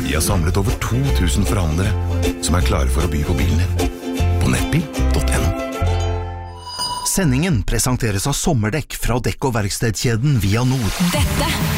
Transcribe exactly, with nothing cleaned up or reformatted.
Vi har samlet over to tusen forhandlere som er klare for å by på bilen din. På nettbil punktum no. Sendingen presenteres av sommerdekk fra dekk- og verkstedkjeden Via Nord. Dette